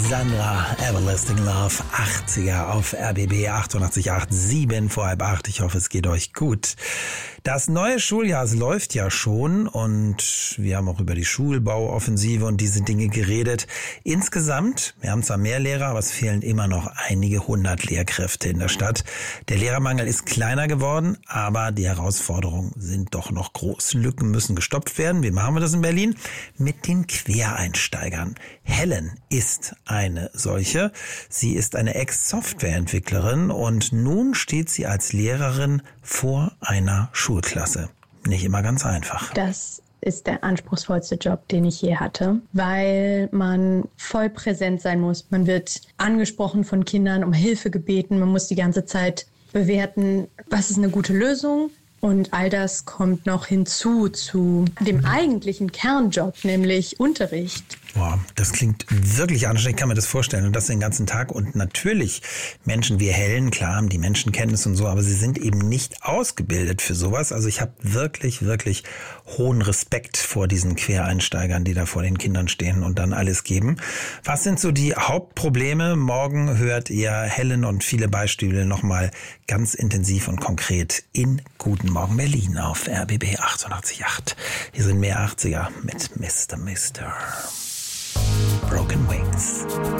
Sandra, Everlasting Love, 80er auf RBB 88.8, 7 vor halb 8. Ich hoffe, es geht euch gut. Das neue Schuljahr läuft ja schon und wir haben auch über die Schulbauoffensive und diese Dinge geredet. Insgesamt, wir haben zwar mehr Lehrer, aber es fehlen immer noch einige 100 Lehrkräfte in der Stadt. Der Lehrermangel ist kleiner geworden, aber die Herausforderungen sind doch noch groß. Lücken müssen gestopft werden. Wie machen wir das in Berlin? Mit den Quereinsteigern. Helen ist eine solche. Sie ist eine Ex-Softwareentwicklerin und nun steht sie als Lehrerin vor einer Schulklasse. Nicht immer ganz einfach. Das ist der anspruchsvollste Job, den ich je hatte, weil man voll präsent sein muss. Man wird angesprochen von Kindern, um Hilfe gebeten. Man muss die ganze Zeit bewerten, was ist eine gute Lösung. Und all das kommt noch hinzu zu dem eigentlichen Kernjob, nämlich Unterricht. Boah, das klingt wirklich anstrengend, ich kann mir das vorstellen. Und das den ganzen Tag. Und natürlich, Menschen wie Helen, klar, haben die Menschenkenntnis und so, aber sie sind eben nicht ausgebildet für sowas. Also ich habe wirklich, wirklich hohen Respekt vor diesen Quereinsteigern, die da vor den Kindern stehen und dann alles geben. Was sind so die Hauptprobleme? Morgen hört ihr Helen und viele Beispiele nochmal ganz intensiv und konkret in Guten Morgen Berlin auf RBB 88.8. Hier sind mehr 80er mit Mr. Broken Wings.